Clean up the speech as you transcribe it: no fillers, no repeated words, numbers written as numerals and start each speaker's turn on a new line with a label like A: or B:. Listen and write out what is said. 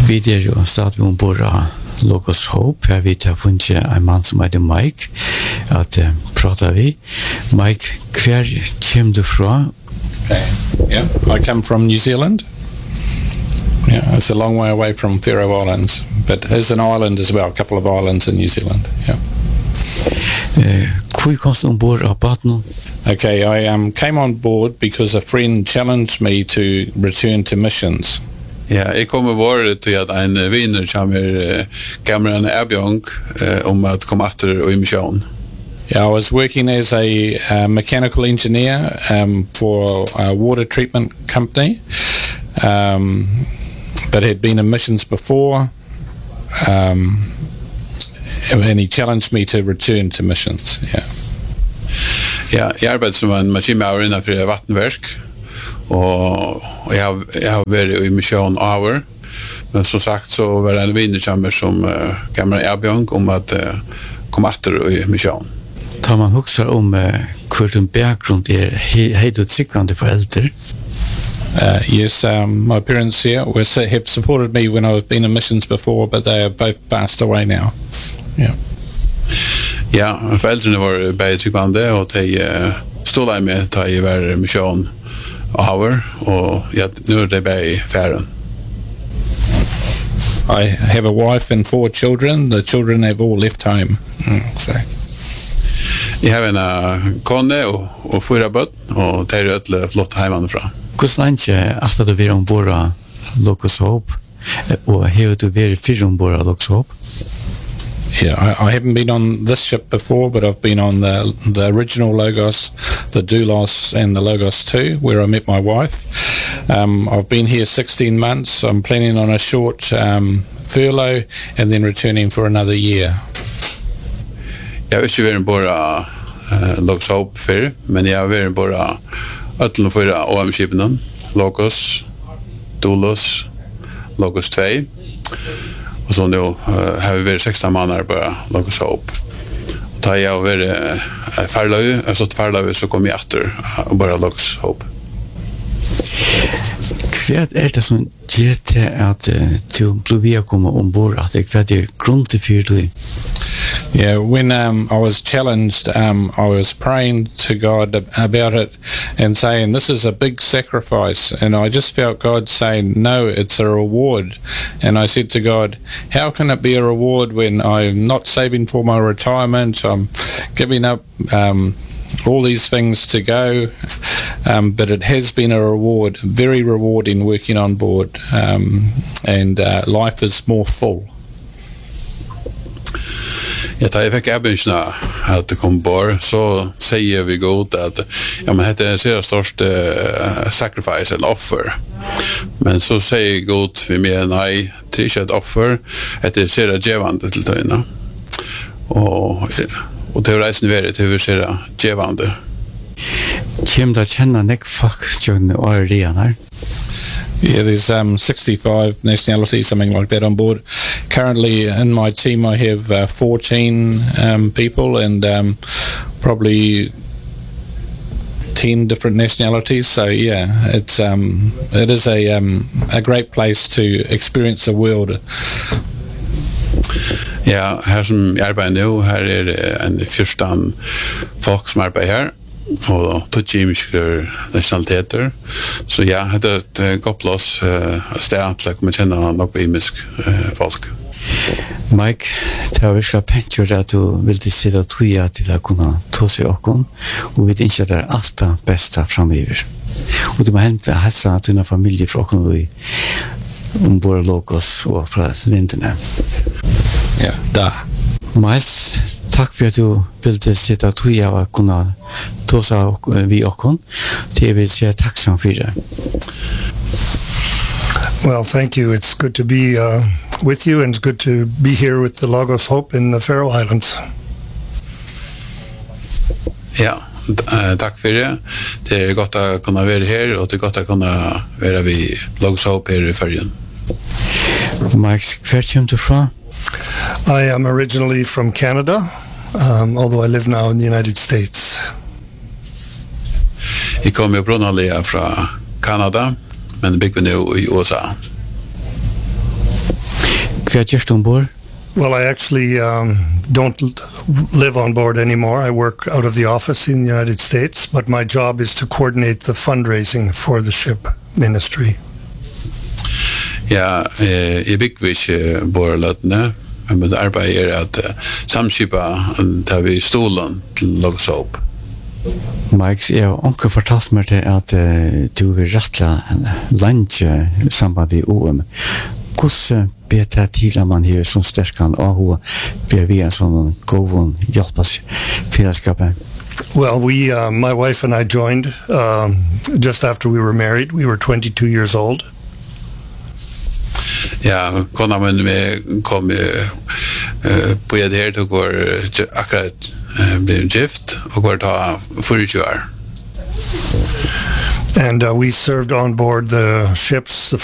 A: Vi jo start vi ombord Logos Hope. Her vi tar funnet en mann som heter Mike. At prater vi. Mike, hver kommer du fra?
B: Okay. Yeah, I come from New Zealand. Yeah, it's a long way away from Faroe Islands, but there's an island as well, a couple of islands in New Zealand. Yeah.
A: Hvor kom du ombord av båten?
B: Okay, I came on board because a friend challenged me to return to missions.
C: Ja, jeg kom ombord til at en vinner kommer Cameron Abjong om at komme etter i mission.
B: Yeah, I was working as a mechanical engineer for a water treatment company, but had been in missions before, and he challenged me to return to missions. Yeah.
C: Ja, jeg arbeider som en maskinmaurer innenfor vattenverk, og jeg har vært i mission hour, men som sagt så var det en vinnerkammer som Cameron Abjong om at komme etter i mission.
A: Tar man husker om hvilken bakgrund hei du tryggande foreldre?
B: Yes, my parents here have supported me when I've been in missions before, but they are both passed away now. Yeah.
C: Ja, foreldrene var begge tryggvande, og de stod der med til å være mission hour, og ja, nå er de begge færen.
B: I have a wife and 4 children. The children have all left home. So.
C: Jeg har en kone og 4 bøtt, og de er ødelig flott hjemmefra.
A: Hvordan lenge at du var ombord av Logos Hope, og har du vært fire ombord av Logos Hope?
B: Yeah, I haven't been on this ship before, but I've been on the original Logos, the Doulos and the Logos 2, where I met my wife. I've been here 16 months. I'm planning on a short furlough and then returning for another year.
C: Jeg har ikke vært ombord av Logos Hope før, men jeg har vært ombord av øtlen for OM-skipene, Logos, Doulos, Logos 2, og så nå har vi vært 16 måneder på Logos Hope. Da jeg har vært færløy, jeg har stått færløy, så kom jeg etter og bare Logos Hope.
A: Hva det som gjør til at du ble ved å komme ombord, at det hva det grunn til for du?
B: Yeah, when I was challenged, I was praying to God about it and saying, this is a big sacrifice. And I just felt God saying, no, it's a reward. And I said to God, how can it be a reward when I'm not saving for my retirement? I'm giving up all these things to go. But it has been a reward, very rewarding working on board. And life is more full.
C: Ja, da jeg fikk ebbensjene at det kom bort, så sier vi godt at ja, men dette er det største sacrifice eller offer. Men så sier godt vi med nei, det er ikke et offer, det er det djevande til tøyene. Og til reisen vi til vi ser det djevande.
A: Kjem da kjenne nek faktsjønne og arianer?
B: Yeah, there's 65 nationalities, something like that on board. Currently in my team I have 14 people and probably 10 different nationalities. So yeah, it is a great place to experience the world.
C: Ja, her som jeg arbeider nå, her en 14 folk som arbeider her. Og tog-imiske nationaliteter. Så ja, det er et godt plass sted til å komme kjenne noe imisk folk.
A: Mike, det var virkelig pent at du ville sitte og tøye til å kunne ta seg åkken, og vi ønsker det alt det beste fremover. Og du må hente helse til dine familie fra åkken ombord Logos og fra lindene.
B: Ja, da.
A: Miles, takk for at du ville sitte og tøye og kunne ta seg vi åkken. Det vil si takksom for det.
D: Well, thank you. It's good to be with you, and it's good to be here with the Logos Hope in the Faroe Islands.
C: Ja, takk for det. Det er godt å kunne være her, og det er godt å kunne være ved Logos Hope her i Førjen.
A: Mike, where come you from?
D: I am originally from Canada, although I live now in the United States.
C: Jeg kommer opprunnelig fra Kanada, men bygger nå i USA.
A: Hva gjørst ombord?
D: Well, I actually don't live on board anymore. I work out of the office in the United States, but my job is to coordinate the fundraising for the ship ministry.
C: Ja, jeg bygger ikke boreløtene, men det arbeidet at samskipa tar vi stolen til Logos Hope.
A: Mike, jeg har onker fortalt meg til at du vil rettla lande samband i OM. Hvordan beter til at man har sånn sterkan og ber vi en sånn god hjelpas fellesskapet?
D: Well, my wife and I joined just after we were married. We were 22 years old.
C: Ja, kona min kom på det her til går akkurat ble gift og går ta 40 år.
D: And we served on board the ships, the